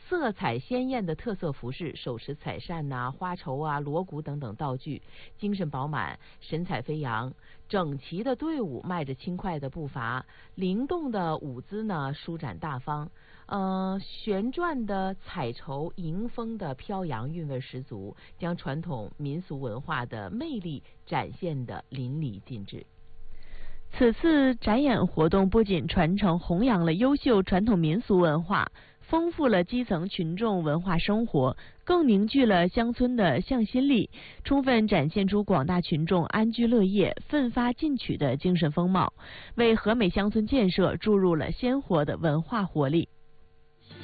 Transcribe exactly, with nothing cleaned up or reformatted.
色彩鲜艳的特色服饰，手持彩扇呐、啊、花绸啊、锣鼓等等道具，精神饱满，神采飞扬。整齐的队伍迈着轻快的步伐，灵动的舞姿呢舒展大方，呃，旋转的彩绸迎风的飘扬，韵味十足，将传统民俗文化的魅力展现得淋漓尽致。 此次展演活动不仅传承弘扬了优秀传统民俗文化，丰富了基层群众文化生活，更凝聚了乡村的向心力，充分展现出广大群众安居乐业、奋发进取的精神风貌，为和美乡村建设注入了鲜活的文化活力。